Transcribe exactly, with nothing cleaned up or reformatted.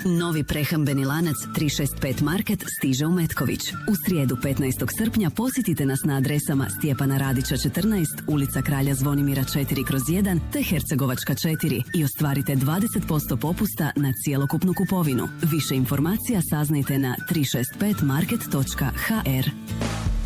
Novi prehrambeni lanac tri šest pet Market stiže u Metković. U srijedu petnaestog srpnja posjetite nas na adresama Stjepana Radića četrnaest, ulica Kralja Zvonimira četiri kroz jedan te Hercegovačka četiri i ostvarite dvadeset posto popusta na cjelokupnu kupovinu. Više informacija saznajte na tri šest pet market točka h r.